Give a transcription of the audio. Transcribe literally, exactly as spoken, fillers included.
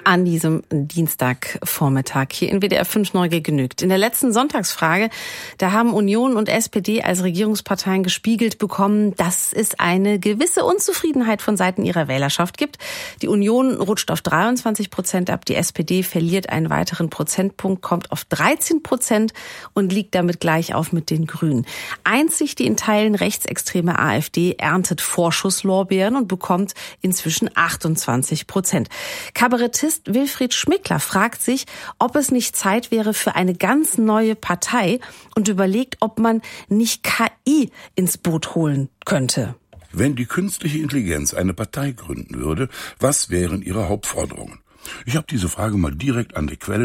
an diesem Dienstagvormittag hier in W D R fünf Neugier genügt. In der letzten Sonntagsfrage, da haben Union und S P D als Regierungsparteien gespiegelt bekommen, dass es eine gewisse Unzufriedenheit von Seiten ihrer Wählerschaft gibt. Die Union rutscht auf dreiundzwanzig Prozent ab, die S P D verliert einen weiteren Prozentpunkt, kommt auf dreizehn Prozent und liegt damit gleich auf mit den Grünen. Einzig die in Teilen rechtsextreme AfD erntet Vorschusslorbeeren und bekommt inzwischen achtundzwanzig Prozent. Kabarettist Wilfried Schmickler fragt sich, ob es nicht Zeit wäre für eine ganz neue Partei und überlegt, ob man nicht K I ins Boot holen könnte. Wenn die künstliche Intelligenz eine Partei gründen würde, was wären ihre Hauptforderungen? Ich habe diese Frage mal direkt an die Quelle